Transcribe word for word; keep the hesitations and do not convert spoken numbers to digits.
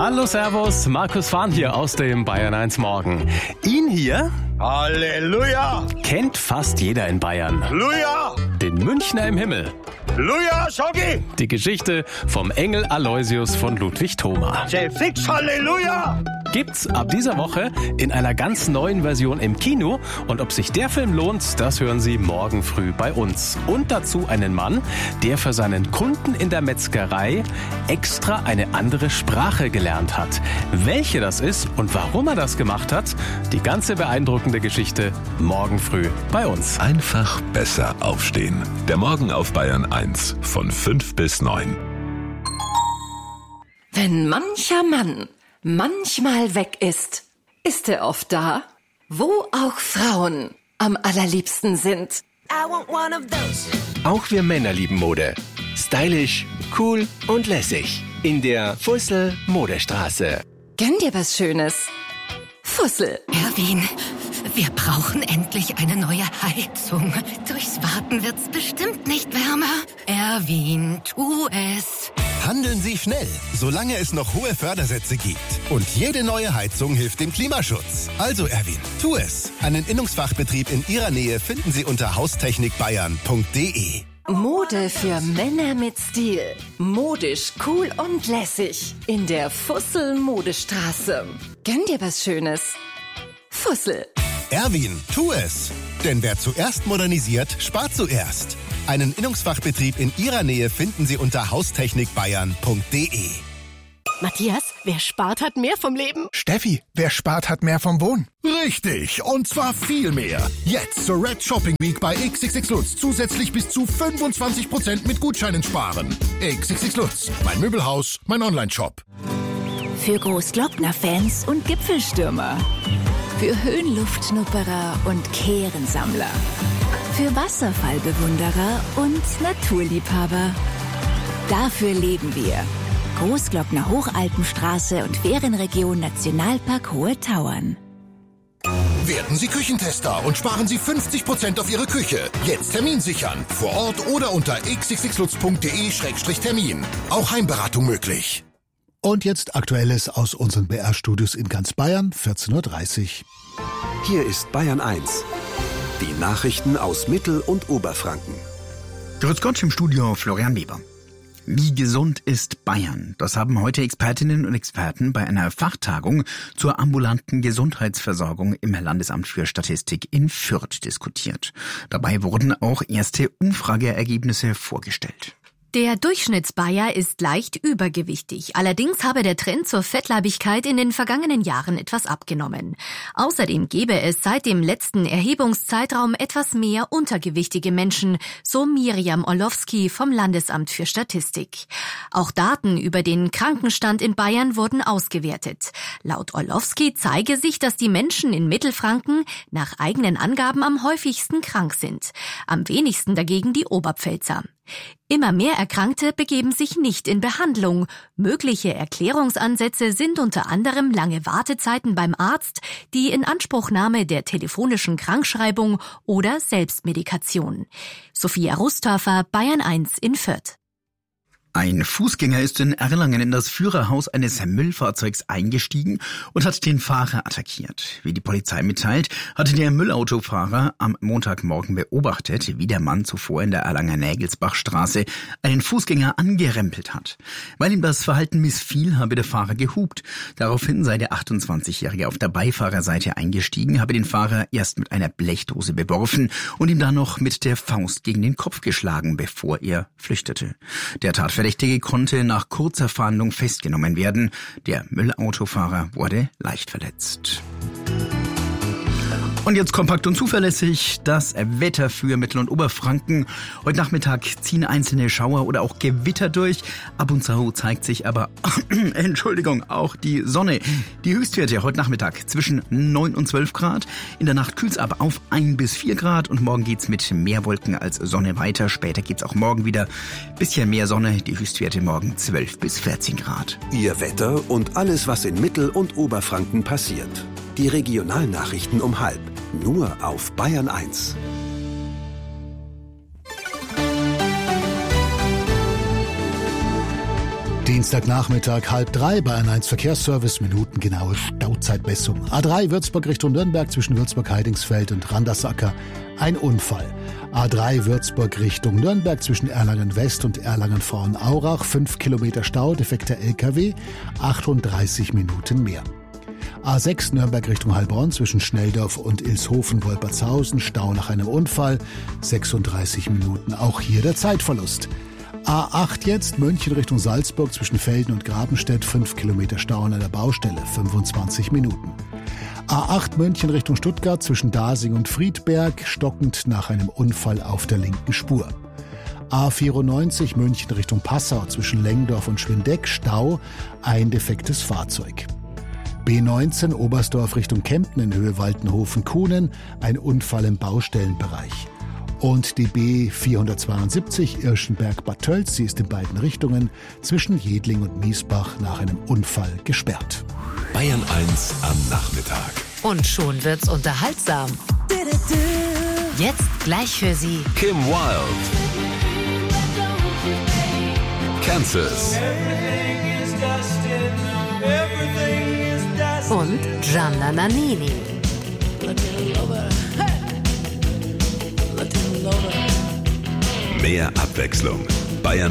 Hallo, servus, Markus Fahn hier aus dem Bayern eins Morgen. Ihn hier Halleluja! kennt fast jeder in Bayern. Halleluja! Den Münchner im Himmel. Halleluja, Schoggi! Die Geschichte vom Engel Aloysius von Ludwig Thoma. Fix, Halleluja! Gibt's ab dieser Woche in einer ganz neuen Version im Kino. Und ob sich der Film lohnt, das hören Sie morgen früh bei uns. Und dazu einen Mann, der für seinen Kunden in der Metzgerei extra eine andere Sprache gelernt hat. Welche das ist und warum er das gemacht hat, die ganze beeindruckende Geschichte morgen früh bei uns. Einfach besser aufstehen. Der Morgen auf Bayern eins von fünf bis neun. Wenn mancher Mann manchmal weg ist, ist er oft da, wo auch Frauen am allerliebsten sind. I want one of those. Auch wir Männer lieben Mode. Stylisch, cool und lässig. In der Fussel Modestraße. Gönn dir was Schönes. Fussel. Erwin, wir brauchen endlich eine neue Heizung. Durchs Warten wird's bestimmt nicht wärmer. Erwin, tu es. Handeln Sie schnell, solange es noch hohe Fördersätze gibt. Und jede neue Heizung hilft dem Klimaschutz. Also Erwin, tu es. Einen Innungsfachbetrieb in Ihrer Nähe finden Sie unter haustechnikbayern punkt de. Mode für Männer mit Stil. Modisch, cool und lässig. In der Fussel Modestraße. Gönn dir was Schönes. Fussel. Erwin, tu es. Denn wer zuerst modernisiert, spart zuerst. Einen Innungsfachbetrieb in Ihrer Nähe finden Sie unter haustechnikbayern punkt de. Matthias, wer spart, hat mehr vom Leben. Steffi, wer spart, hat mehr vom Wohnen. Richtig, und zwar viel mehr. Jetzt zur Red Shopping Week bei X X X Lutz zusätzlich bis zu fünfundzwanzig Prozent mit Gutscheinen sparen. X X X Lutz, mein Möbelhaus, mein Online-Shop. Für Großglockner-Fans und Gipfelstürmer. Für Höhenluftschnupperer und Kehrensammler. Für Wasserfallbewunderer und Naturliebhaber. Dafür leben wir. Großglockner Hochalpenstraße und Ferienregion Nationalpark Hohe Tauern. Werden Sie Küchentester und sparen Sie fünfzig Prozent auf Ihre Küche. Jetzt Termin sichern. Vor Ort oder unter x x x lutz punkt de Schrägstrich Termin. Auch Heimberatung möglich. Und jetzt Aktuelles aus unseren B R-Studios in ganz Bayern, vierzehn Uhr dreißig. Hier ist Bayern eins. Die Nachrichten aus Mittel- und Oberfranken. Grüß Gott, im Studio Florian Weber. Wie gesund ist Bayern? Das haben heute Expertinnen und Experten bei einer Fachtagung zur ambulanten Gesundheitsversorgung im Landesamt für Statistik in Fürth diskutiert. Dabei wurden auch erste Umfrageergebnisse vorgestellt. Der Durchschnittsbayer ist leicht übergewichtig. Allerdings habe der Trend zur Fettleibigkeit in den vergangenen Jahren etwas abgenommen. Außerdem gebe es seit dem letzten Erhebungszeitraum etwas mehr untergewichtige Menschen, so Miriam Orlowski vom Landesamt für Statistik. Auch Daten über den Krankenstand in Bayern wurden ausgewertet. Laut Orlowski zeige sich, dass die Menschen in Mittelfranken nach eigenen Angaben am häufigsten krank sind. Am wenigsten dagegen die Oberpfälzer. Immer mehr Erkrankte begeben sich nicht in Behandlung. Mögliche Erklärungsansätze sind unter anderem lange Wartezeiten beim Arzt, die Inanspruchnahme der telefonischen Krankschreibung oder Selbstmedikation. Sophia Rustorfer, Bayern eins in Fürth. Ein Fußgänger ist in Erlangen in das Führerhaus eines Müllfahrzeugs eingestiegen und hat den Fahrer attackiert. Wie die Polizei mitteilt, hatte der Müllautofahrer am Montagmorgen beobachtet, wie der Mann zuvor in der Erlanger Nägelsbachstraße einen Fußgänger angerempelt hat. Weil ihm das Verhalten missfiel, habe der Fahrer gehupt. Daraufhin sei der achtundzwanzigjährige auf der Beifahrerseite eingestiegen, habe den Fahrer erst mit einer Blechdose beworfen und ihm dann noch mit der Faust gegen den Kopf geschlagen, bevor er flüchtete. Der Tatverdächtige konnte nach kurzer Fahndung festgenommen werden. Der Müllautofahrer wurde leicht verletzt. Und jetzt kompakt und zuverlässig das Wetter für Mittel- und Oberfranken. Heute Nachmittag ziehen einzelne Schauer oder auch Gewitter durch. Ab und zu zeigt sich aber, Entschuldigung, auch die Sonne. Die Höchstwerte heute Nachmittag zwischen neun und zwölf Grad. In der Nacht kühlt's ab auf ein bis vier Grad und morgen geht's mit mehr Wolken als Sonne weiter. Später gibt's auch morgen wieder bisschen mehr Sonne. Die Höchstwerte morgen zwölf bis vierzehn Grad. Ihr Wetter und alles, was in Mittel- und Oberfranken passiert. Die Regionalnachrichten um halb. Nur auf Bayern eins. Dienstagnachmittag, halb drei, Bayern eins Verkehrsservice, minutengenaue Stauzeitmessung. A drei Würzburg Richtung Nürnberg zwischen Würzburg-Heidingsfeld und Randersacker. Ein Unfall. A drei Würzburg Richtung Nürnberg zwischen Erlangen-West und Erlangen-Frauenaurach. fünf Kilometer Stau, defekter L K W, achtunddreißig Minuten mehr. A sechs Nürnberg Richtung Heilbronn zwischen Schnelldorf und Ilshofen-Wolpertshausen. Stau nach einem Unfall, sechsunddreißig Minuten. Auch hier der Zeitverlust. A acht jetzt, München Richtung Salzburg zwischen Velden und Grabenstedt, fünf Kilometer Stau an einer Baustelle, fünfundzwanzig Minuten. A acht München Richtung Stuttgart zwischen Dasing und Friedberg, stockend nach einem Unfall auf der linken Spur. A vierundneunzig München Richtung Passau zwischen Lengdorf und Schwindeck, Stau, ein defektes Fahrzeug. B neunzehn Oberstdorf Richtung Kempten in Höhe Waltenhofen-Kuhnen, ein Unfall im Baustellenbereich. Und die B vierhundertzweiundsiebzig Irschenberg-Bad Tölz, sie ist in beiden Richtungen zwischen Jedling und Miesbach nach einem Unfall gesperrt. Bayern eins am Nachmittag. Und schon wird's unterhaltsam. Jetzt gleich für Sie Kim Wilde. Kansas. und Gianna Nannini. Mehr Abwechslung. Bayern